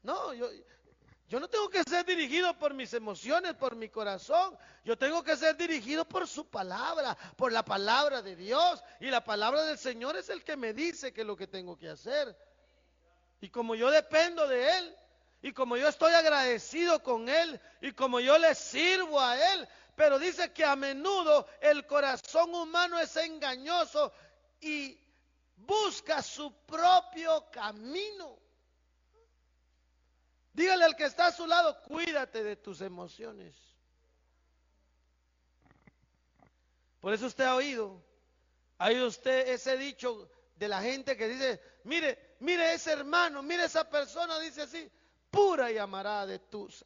No, yo no tengo que ser dirigido por mis emociones, por mi corazón. Yo tengo que ser dirigido por su palabra, por la palabra de Dios. Y la palabra del Señor es el que me dice qué es lo que tengo que hacer. Y como yo dependo de Él, y como yo estoy agradecido con Él, y como yo le sirvo a Él, pero dice que a menudo el corazón humano es engañoso y busca su propio camino. Dígale al que está a su lado, cuídate de tus emociones. Por eso usted ha oído usted ese dicho de la gente que dice, mire ese hermano, mire esa persona, dice así, pura llamará de Tusa.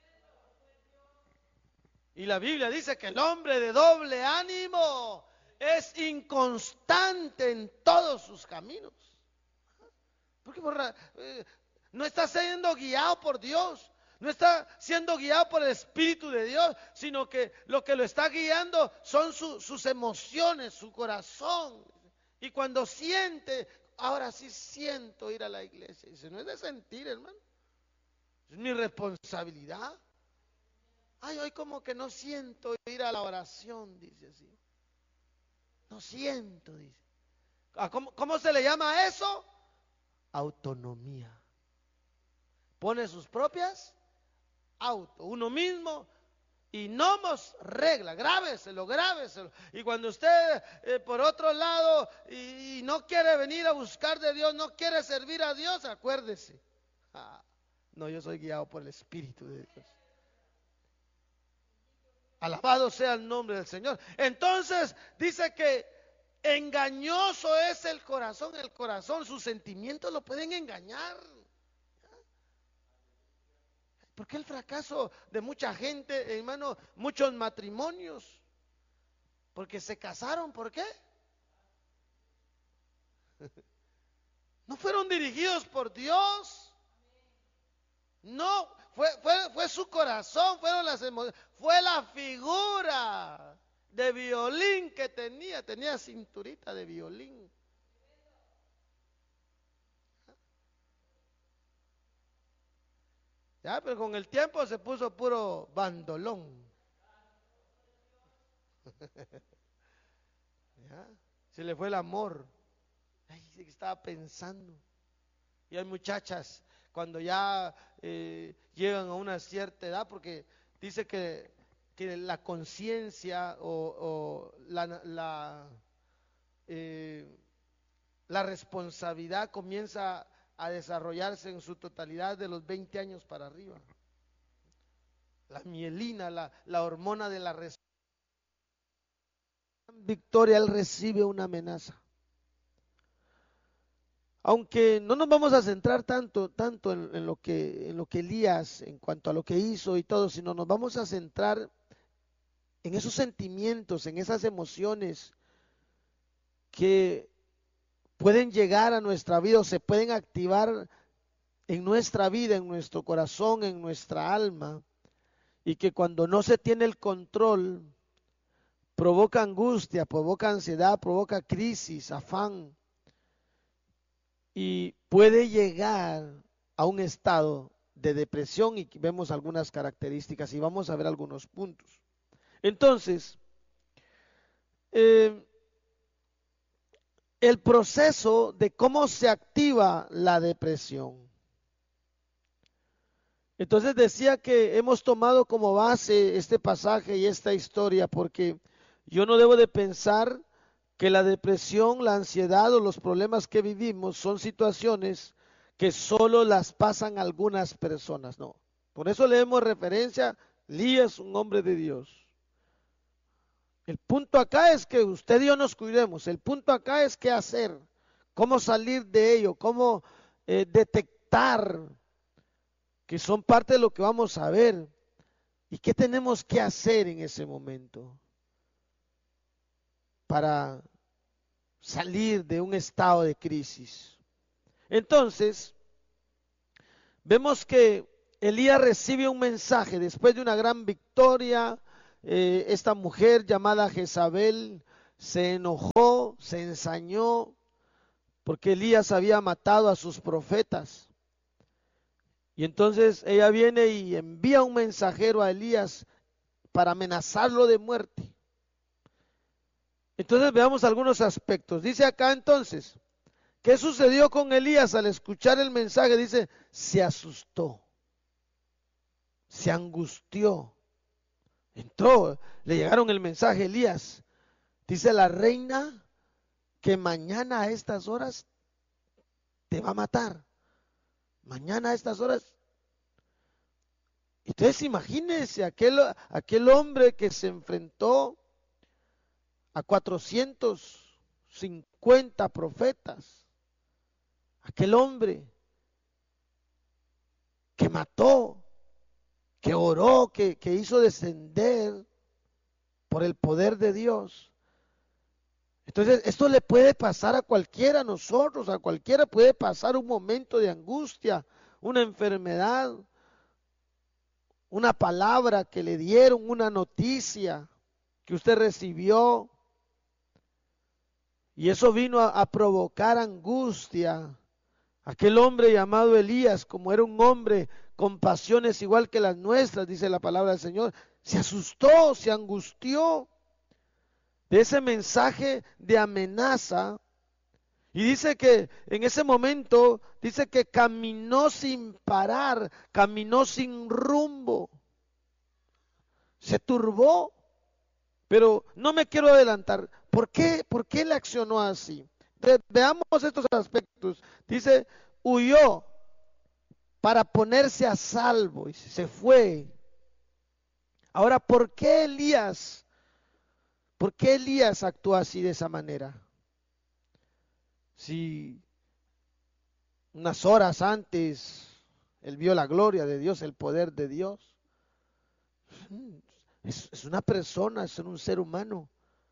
Y la Biblia dice que el hombre de doble ánimo es inconstante en todos sus caminos. Porque no está siendo guiado por Dios, no está siendo guiado por el Espíritu de Dios, sino que lo está guiando son sus emociones, su corazón. Y cuando siente, ahora sí siento ir a la iglesia. Dice, no es de sentir, hermano, es mi responsabilidad. Ay, hoy como que no siento ir a la oración, dice así. No siento, dice. ¿Cómo se le llama a eso? Autonomía. Pone sus propias uno mismo, y nomos regla, grábeselo. Y cuando usted por otro lado y no quiere venir a buscar de Dios, no quiere servir a Dios, acuérdese, no, yo soy guiado por el Espíritu de Dios. Alabado sea el nombre del Señor. Entonces dice que engañoso es el corazón, sus sentimientos lo pueden engañar. ¿Por qué el fracaso de mucha gente, hermano? Muchos matrimonios. Porque se casaron, ¿por qué? No fueron dirigidos por Dios. No, fue su corazón, fueron las emociones, fue la figura de violín que tenía cinturita de violín. Ya, pero con el tiempo se puso puro bandolón. ¿Ya? Se le fue el amor. Ay, estaba pensando. Y hay muchachas cuando ya llegan a una cierta edad, porque dice que la conciencia o la responsabilidad comienza a desarrollarse en su totalidad de los 20 años para arriba. La mielina, la hormona de la responsabilidad. Victoria, él recibe una amenaza. Aunque no nos vamos a centrar tanto en lo que Elías, en cuanto a lo que hizo y todo, sino nos vamos a centrar en esos sentimientos, en esas emociones que pueden llegar a nuestra vida o se pueden activar en nuestra vida, en nuestro corazón, en nuestra alma, y que cuando no se tiene el control, provoca angustia, provoca ansiedad, provoca crisis, afán, y puede llegar a un estado de depresión, y vemos algunas características y vamos a ver algunos puntos. Entonces, el proceso de cómo se activa la depresión. Entonces decía que hemos tomado como base este pasaje y esta historia porque yo no debo de pensar que la depresión, la ansiedad o los problemas que vivimos son situaciones que solo las pasan algunas personas, no. Por eso leemos referencia, Elías, un hombre de Dios. El punto acá es que usted y yo nos cuidemos, el punto acá es qué hacer, cómo salir de ello, cómo detectar que son parte de lo que vamos a ver y qué tenemos que hacer en ese momento para salir de un estado de crisis. Entonces, vemos que Elías recibe un mensaje después de una gran victoria. Esta mujer llamada Jezabel se enojó, se ensañó, porque Elías había matado a sus profetas. Y entonces ella viene y envía un mensajero a Elías para amenazarlo de muerte. Entonces veamos algunos aspectos. Dice acá entonces, ¿qué sucedió con Elías al escuchar el mensaje? Dice, se asustó, se angustió, entró, le llegaron el mensaje a Elías. Dice la reina que mañana a estas horas te va a matar. Mañana a estas horas. Entonces imagínense aquel hombre que se enfrentó a 450 profetas. Aquel hombre que mató, que oró, que hizo descender por el poder de Dios. Entonces, esto le puede pasar a cualquiera, a nosotros, a cualquiera puede pasar un momento de angustia, una enfermedad, una palabra que le dieron, una noticia que usted recibió. Y eso vino a provocar angustia. Aquel hombre llamado Elías, como era un hombre con pasiones igual que las nuestras, dice la palabra del Señor, se asustó, se angustió de ese mensaje de amenaza. Y dice que en ese momento, dice que caminó sin parar, caminó sin rumbo, se turbó. Pero no me quiero adelantar. ¿Por qué le accionó así? Veamos estos aspectos. Dice, huyó para ponerse a salvo y se fue. Ahora, ¿por qué Elías actuó así de esa manera? Si unas horas antes él vio la gloria de Dios, el poder de Dios. Es una persona, es un ser humano.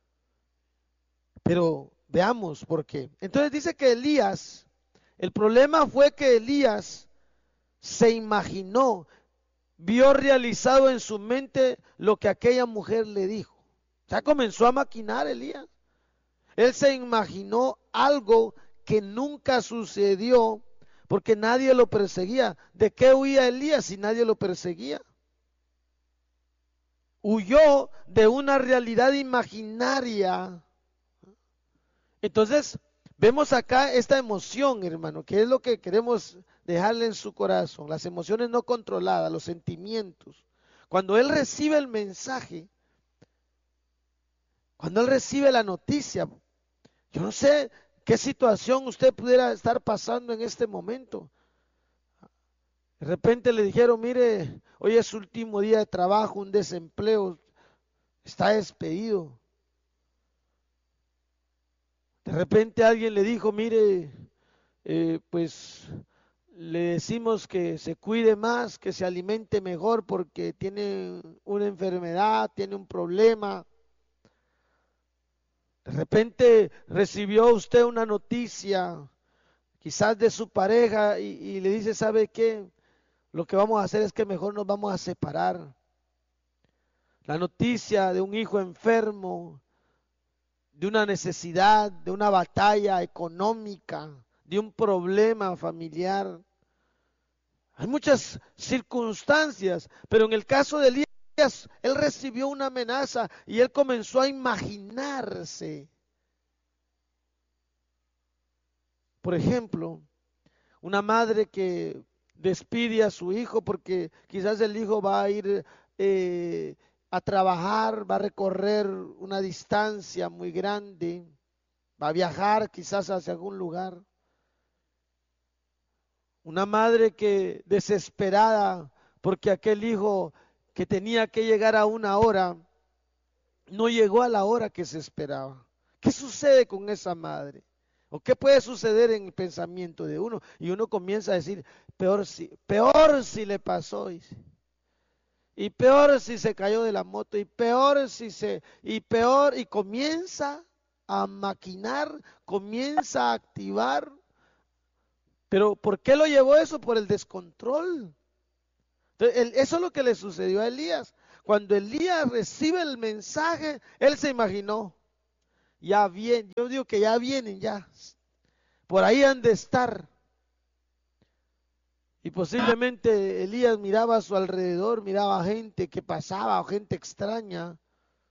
Pero veamos por qué. Entonces dice que Elías, el problema fue que Elías se imaginó, vio realizado en su mente lo que aquella mujer le dijo. O sea, comenzó a maquinar Elías. Él se imaginó algo que nunca sucedió porque nadie lo perseguía. ¿De qué huía Elías si nadie lo perseguía? Huyó de una realidad imaginaria. Entonces, vemos acá esta emoción, hermano, que es lo que queremos dejarle en su corazón, las emociones no controladas, los sentimientos. Cuando él recibe el mensaje, cuando él rcibe la noticia, yo no sé qué situación usted pudiera estar pasando en este momento. De repente le dijeron, mire, hoy es su último día de trabajo, un desempleo, está despedido. De repente alguien le dijo, mire, pues le decimos que se cuide más, que se alimente mejor porque tiene una enfermedad, tiene un problema. De repente recibió usted una noticia, quizás de su pareja, y le dice, ¿sabe qué? Lo que vamos a hacer es que mejor nos vamos a separar. La noticia de un hijo enfermo, de una necesidad, de una batalla económica, de un problema familiar. Hay muchas circunstancias, pero en el caso de Elías, él recibió una amenaza y él comenzó a imaginarse. Por ejemplo, una madre que despide a su hijo porque quizás el hijo va a ir a trabajar, va a recorrer una distancia muy grande, va a viajar quizás hacia algún lugar. Una madre que desesperada porque aquel hijo que tenía que llegar a una hora, no llegó a la hora que se esperaba. ¿Qué sucede con esa madre? ¿O qué puede suceder en el pensamiento de uno? Y uno comienza a decir, peor si le pasó. Y peor si se cayó de la moto. Y peor y comienza a maquinar, comienza a activar. Pero ¿por qué lo llevó eso? Por el descontrol. Entonces, eso es lo que le sucedió a Elías. Cuando Elías recibe el mensaje, él se imaginó, ya vienen, yo digo que ya vienen, ya, por ahí han de estar. Y posiblemente Elías miraba a su alrededor, miraba gente que pasaba, o gente extraña,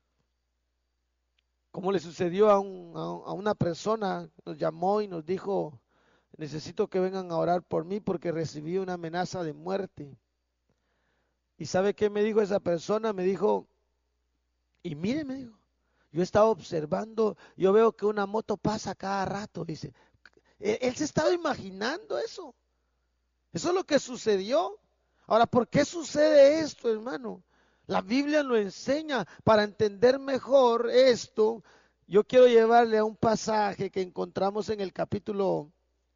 como le sucedió a una persona, nos llamó y nos dijo, necesito que vengan a orar por mí porque recibí una amenaza de muerte. ¿Y sabe qué me dijo esa persona? Me dijo, y mire, me dijo, yo estaba observando, yo veo que una moto pasa cada rato, dice. Él se estaba imaginando eso. Eso es lo que sucedió. Ahora, ¿por qué sucede esto, hermano? La Biblia lo enseña. Para entender mejor esto, yo quiero llevarle a un pasaje que encontramos en el capítulo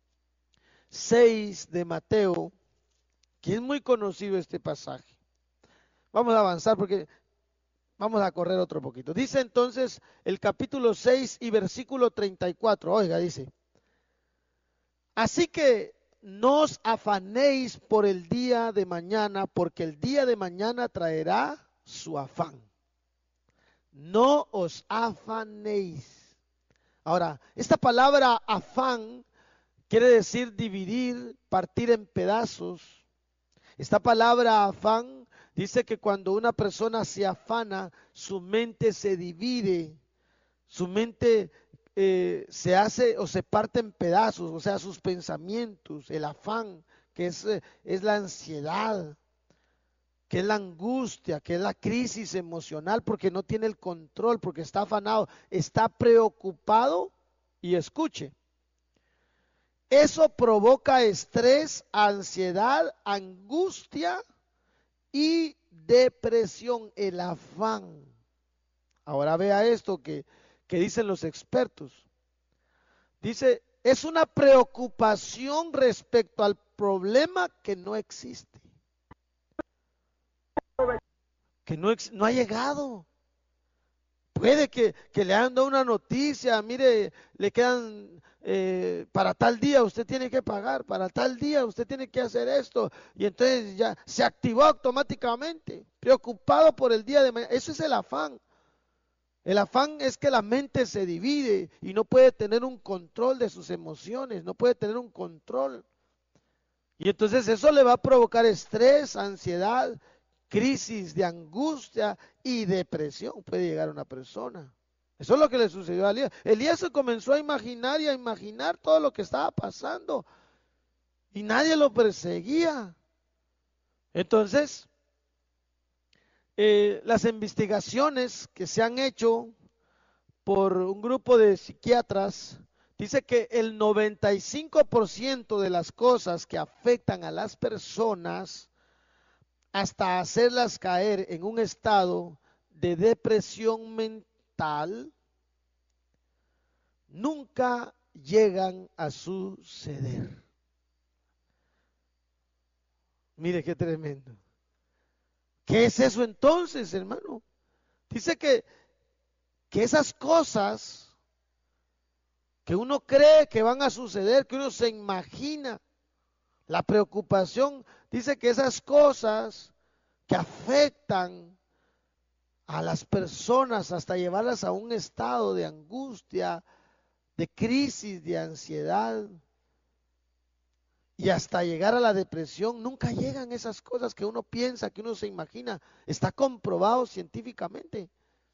6 de Mateo, que es muy conocido este pasaje. Vamos a avanzar porque vamos a correr otro poquito. Dice entonces el capítulo 6 y versículo 34. Oiga, dice, así que no os afanéis por el día de mañana, porque el día de mañana traerá su afán. No os afanéis. Ahora, esta palabra afán quiere decir dividir, partir en pedazos. Esta palabra afán dice que cuando una persona se afana, su mente se divide, su mente se hace o se parte en pedazos, o sea, sus pensamientos, el afán, que es la ansiedad, que es la angustia, que es la crisis emocional, porque no tiene el control, porque está afanado, está preocupado. Y escuche, eso provoca estrés, ansiedad, angustia y depresión, el afán. Ahora vea esto que dicen los expertos. Dice, es una preocupación respecto al problema que no existe, que no ha llegado. Puede que le hayan dado una noticia, mire, le quedan para tal día usted tiene que pagar, para tal día usted tiene que hacer esto, y entonces ya se activó automáticamente, preocupado por el día de mañana. Eso es el afán. El afán es que la mente se divide y no puede tener un control de sus emociones, no puede tener un control. Y entonces eso le va a provocar estrés, ansiedad, crisis de angustia y depresión. Puede llegar a una persona. Eso es lo que le sucedió a Elías. Elías se comenzó a imaginar y a imaginar todo lo que estaba pasando y nadie lo perseguía. Entonces, las investigaciones que se han hecho por un grupo de psiquiatras dice que el 95% de las cosas que afectan a las personas hasta hacerlas caer en un estado de depresión mental nunca llegan a suceder. Mire qué tremendo. ¿Qué es eso entonces, hermano? Dice que esas cosas que uno cree que van a suceder, que uno se imagina, la preocupación, dice que esas cosas que afectan a las personas hasta llevarlas a un estado de angustia, de crisis, de ansiedad y hasta llegar a la depresión, nunca llegan esas cosas que uno piensa, que uno se imagina. Está comprobado científicamente.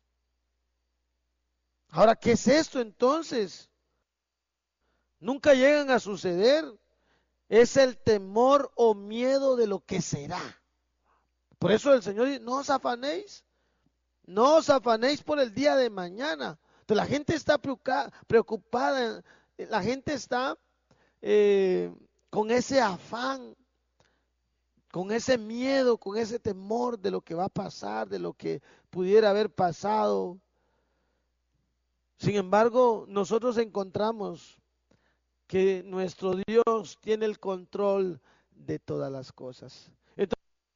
Ahora, ¿qué es esto entonces? Nunca llegan a suceder. Es el temor o miedo de lo que será. Por eso el Señor dice, no os afanéis. No os afanéis por el día de mañana. Entonces, la gente está preocupada. La gente está con ese afán, con ese miedo, con ese temor de lo que va a pasar, de lo que pudiera haber pasado. Sin embargo, nosotros encontramos que nuestro Dios tiene el control de todas las cosas.